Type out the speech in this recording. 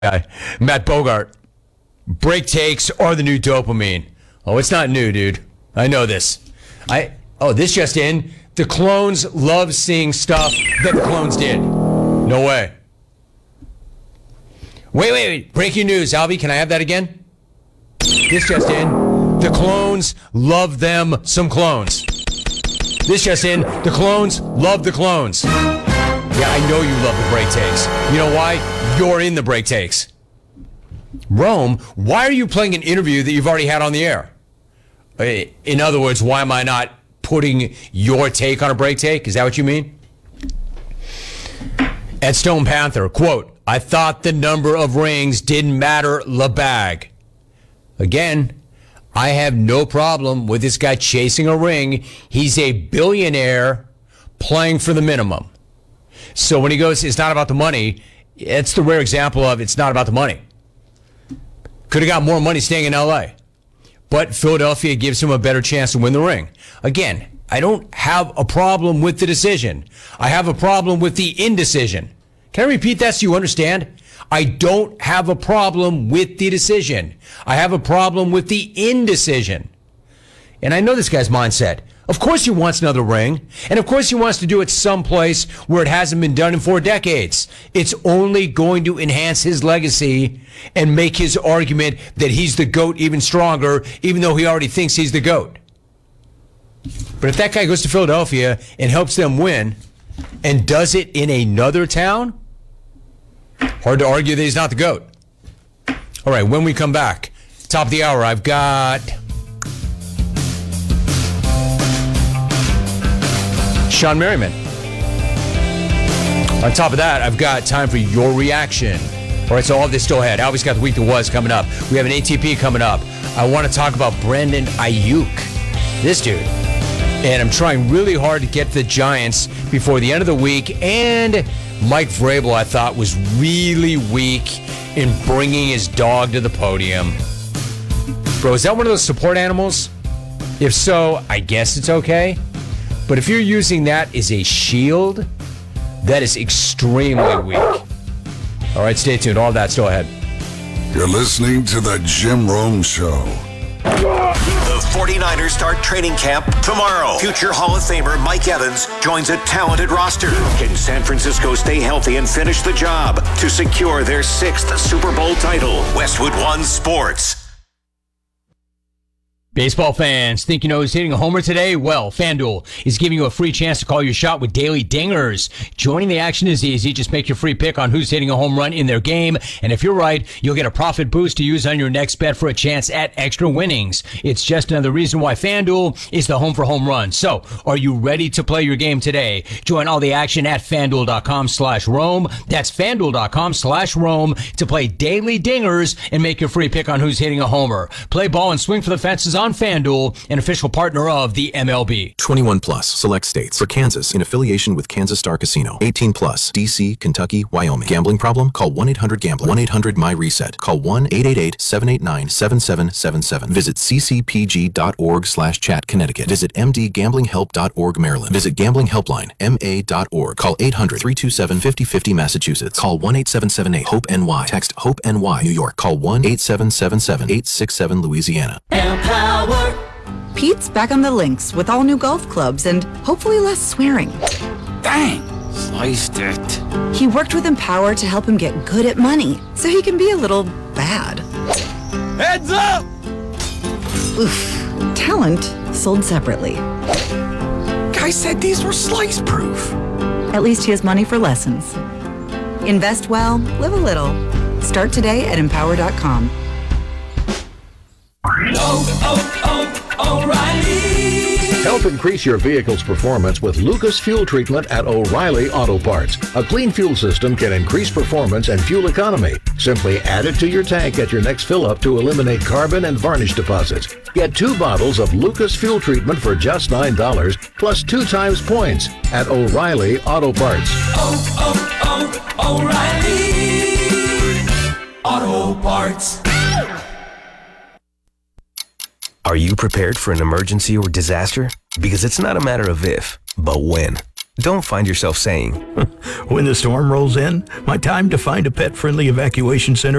guy, Matt Bogart. Break takes are the new dopamine. Oh, it's not new, dude. I know this. This just in. The clones love seeing stuff that the clones did. No way. Wait. Breaking news, Albie. Can I have that again? This just in. The clones love them some clones. This just in. The clones love the clones. Yeah, I know you love the break takes. You know why? You're in the break takes. Rome, why are you playing an interview that you've already had on the air? In other words, why am I not putting your take on a break take? Is that what you mean? At Stone Panther, quote, I thought the number of rings didn't matter, LeBag. Again, I have no problem with this guy chasing a ring. He's a billionaire playing for the minimum. So when he goes, it's not about the money, it's the rare example of it's not about the money. Could have got more money staying in L.A., but Philadelphia gives him a better chance to win the ring. Again, I don't have a problem with the decision. I have a problem with the indecision. Can I repeat that so you understand? I don't have a problem with the decision. I have a problem with the indecision. And I know this guy's mindset. Of course he wants another ring. And of course he wants to do it someplace where it hasn't been done in 4 decades. It's only going to enhance his legacy and make his argument that he's the GOAT even stronger, even though he already thinks he's the GOAT. But if that guy goes to Philadelphia and helps them win and does it in another town, hard to argue that he's not the GOAT. All right, when we come back, top of the hour, I've got Sean Merriman. On top of that, I've got time for your reaction. All right, so all of this still ahead. Albie's got the week that was coming up. We have an ATP coming up. I want to talk about Brandon Ayuk. This dude. And I'm trying really hard to get the Giants before the end of the week. And Mike Vrabel, I thought, was really weak in bringing his dog to the podium. Bro, is that one of those support animals? If so, I guess it's okay. But if you're using that as a shield, that is extremely weak. All right, stay tuned. All that still ahead. You're listening to the Jim Rome Show. The 49ers start training camp tomorrow. Future Hall of Famer Mike Evans joins a talented roster. Can San Francisco stay healthy and finish the job to secure their 6th Super Bowl title? Westwood One Sports. Baseball fans, think you know who's hitting a homer today? Well, FanDuel is giving you a free chance to call your shot with daily dingers. Joining the action is easy. Just make your free pick on who's hitting a home run in their game. And if you're right, you'll get a profit boost to use on your next bet for a chance at extra winnings. It's just another reason why FanDuel is the home for home runs. So, are you ready to play your game today? Join all the action at FanDuel.com/Rome. That's FanDuel.com/Rome to play daily dingers and make your free pick on who's hitting a homer. Play ball and swing for the fences on FanDuel, an official partner of the MLB. 21 plus, select states. For Kansas, in affiliation with Kansas Star Casino. 18 plus, D.C., Kentucky, Wyoming. Gambling problem? Call 1-800-GAMBLER. 1-800-MY-RESET. Call 1-888-789-7777. Visit ccpg.org/chat, Connecticut. Visit mdgamblinghelp.org, Maryland. Visit gamblinghelpline, ma.org. Call 800-327-5050, Massachusetts. Call 1-8778-HOPE-NY. Text HOPE-NY, New York. Call 1-8777-867, Louisiana. Pete's back on the links with all new golf clubs and hopefully less swearing. Dang, sliced it. He worked with Empower to help him get good at money so he can be a little bad. Heads up! Oof. Talent sold separately. Guy said these were slice proof. At least he has money for lessons. Invest well, live a little. Start today at Empower.com. O'Reilly. Help increase your vehicle's performance with Lucas Fuel Treatment at O'Reilly Auto Parts. A clean fuel system can increase performance and fuel economy. Simply add it to your tank at your next fill-up to eliminate carbon and varnish deposits. Get 2 bottles of Lucas Fuel Treatment for just $9 plus 2 times points at O'Reilly Auto Parts. O'Reilly Auto Parts. Are you prepared for an emergency or disaster? Because it's not a matter of if, but when. Don't find yourself saying, When the storm rolls in, my time to find a pet-friendly evacuation center